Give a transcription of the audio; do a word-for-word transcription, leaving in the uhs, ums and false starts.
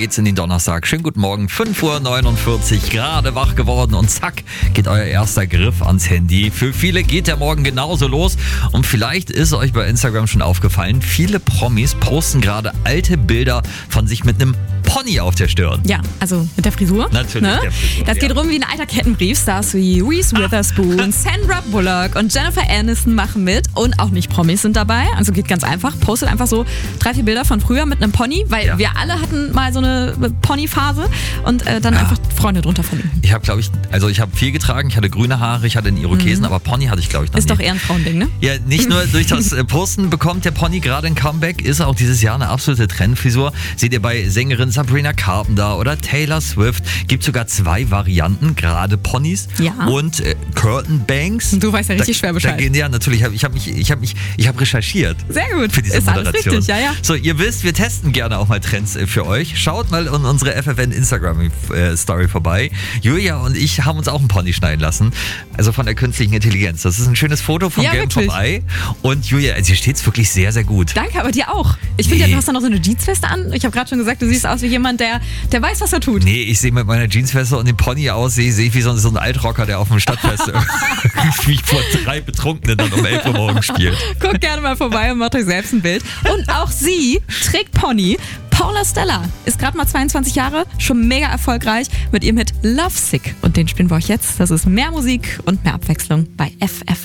geht's in den Donnerstag. Schönen guten Morgen, fünf Uhr neunundvierzig, gerade wach geworden und zack, geht euer erster Griff ans Handy. Für viele geht der Morgen genauso los und vielleicht ist euch bei Instagram schon aufgefallen, viele Promis posten gerade alte Bilder von sich mit einem Pony auf der Stirn. Ja, also mit der Frisur. Natürlich ne? der Frisur, Das ja. geht rum wie ein alter Kettenbrief. Stars wie Reese Witherspoon, Sandra Bullock und Jennifer Aniston machen mit und auch nicht Promis sind dabei. Also geht ganz einfach. Postet einfach so drei, vier Bilder von früher mit einem Pony, weil Ja. wir alle hatten mal so eine Pony-Phase und äh, dann Ja. einfach Freunde drunter verlinken. Ich habe, glaube ich, also ich habe viel getragen, ich hatte grüne Haare, ich hatte einen Irokesen, aber Pony hatte ich, glaube ich, noch Ist nie. doch eher ein Frauending, ne? Ja, nicht nur durch das äh, Posten bekommt der Pony gerade ein Comeback, ist auch dieses Jahr eine absolute Trendfrisur. Seht ihr bei Sängerin Sabrina Carpenter oder Taylor Swift. Gibt sogar zwei Varianten, gerade Ponys Ja. und äh, Curtain Banks. Du weißt ja richtig da, schwer Bescheid. Da gehen, ja, natürlich. Ich habe mich, ich habe mich, ich habe recherchiert. Sehr gut. Für diese Ist alles Moderation. richtig, ja, ja. So, ihr wisst, wir testen gerne auch mal Trends äh, für euch. Schaut mal in unsere F F N Instagram-Story vorbei. Julia und ich haben uns auch einen Pony schneiden lassen. Also von der künstlichen Intelligenz. Das ist ein schönes Foto vom Ja, gelben wirklich. Top-Ei. Und Julia, sie steht's wirklich sehr, sehr gut. Danke, aber dir auch. Ich finde, Nee. ja, du hast da noch so eine Jeansweste an. Ich habe gerade schon gesagt, du siehst aus wie jemand, der, der weiß, was er tut. Nee, ich sehe mit meiner Jeansweste und dem Pony aus, sehe seh ich wie so, so ein Altrocker, der auf dem Stadtfest wie vor drei Betrunkenen dann um elf Uhr morgens spielt. Guckt gerne mal vorbei und macht euch selbst ein Bild. Und auch sie trägt Pony. Paula Stella ist gerade mal zweiundzwanzig Jahre, schon mega erfolgreich mit ihrem Hit Lovesick. Und den spielen wir euch jetzt. Das ist mehr Musik und mehr Abwechslung bei F F.